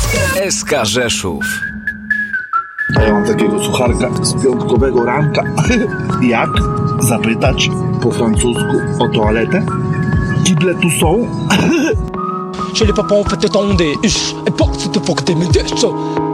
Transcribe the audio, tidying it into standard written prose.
SK Rzeszów. A ja mam takiego sucharka z piątkowego ranka. Jak zapytać po francusku o toaletę? Kible tu są? Chez les papas on fait des tondes et porte de porte de